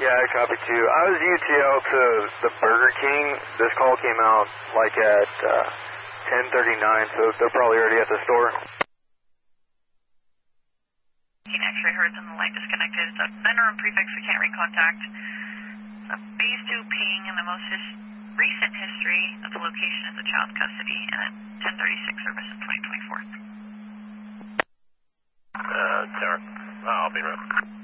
Yeah, I copy too. I was UTL to the Burger King. This call came out like at 10:39, so they're probably already at the store. X-ray hertz and the line disconnected. It's a interim prefix, we can't read contact. It's a phase 2 ping in the most recent history of the location of the child's custody and at 10:36 service in 2024. Derek, I'll be right.